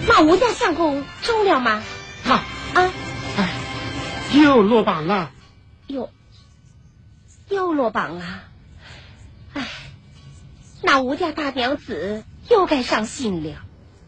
那吴家相公中了吗？ 又落榜了。 又落榜了。哎，那吴家大娘子又该伤心了。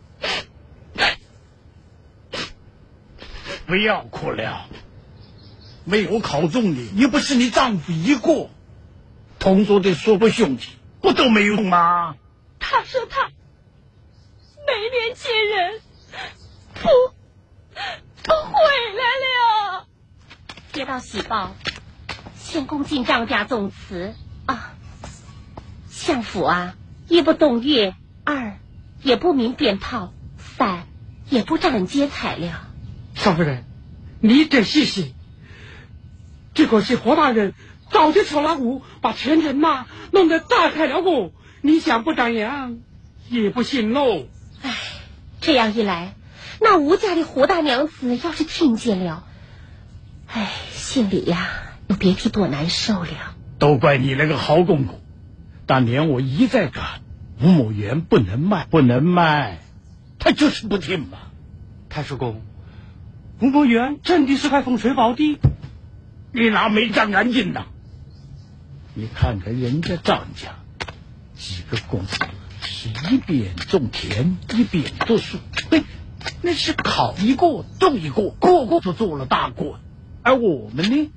不要哭了，没有考中的也不是你丈夫一个，同桌的所有兄弟不都没有吗？ 他说他没脸见人，不回来了。接到喜报，先攻进张家宗祠啊，相府啊，一不动乐，二也不鸣鞭炮，三也不张人接彩了。 少夫人，你得细细。这可是何大人早就炒了股，把前程嘛弄得大开了锅，你想不张扬也不行喽。 哎，这样一来，那吴家的胡大娘子要是听见了，哎，心里呀又别提多难受了。 都怪你那个好公公，当年我一再赶，吴某园不能卖，他就是不听嘛。 太叔公，吴某园真的是块风水宝地， 你哪没长眼睛呢？你看看人家张家几个公子是一边种田一边读书，那是考一个中一个，个个都做了大官。而我们呢，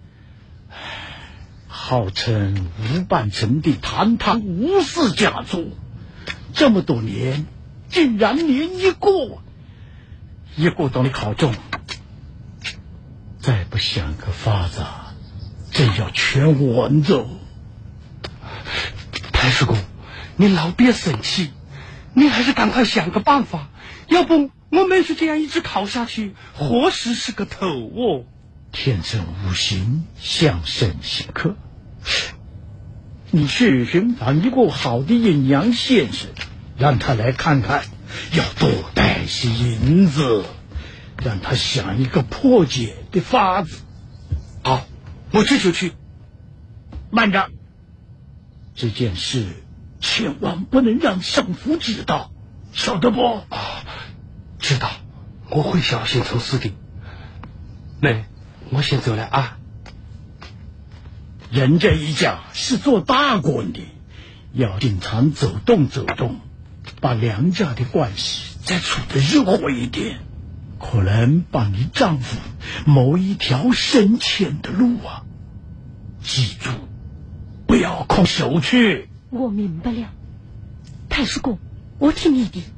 号称吴半城的堂堂吴氏家族，这么多年竟然连一个都没考中，再不想个法子，真要全完走。 太叔公，你老别生气，你还是赶快想个办法，要不我们是这样一直考下去，活时是个头哦。 天生无形，相生行克。你去寻访一个好的阴阳先生，让他来看看，要多带些银子，让他想一个破解的法子。 好，我这就去。 慢着，这件事千万不能让相府知道，晓得不？ 知道，我会小心从事的。妹，我先走了啊。 人家一家是做大官的，要经常走动，把两家的关系再处得热火一点，可能帮你丈夫谋一条升迁的路啊！记住，不要空手去。 我明白了，太叔公，我听你的。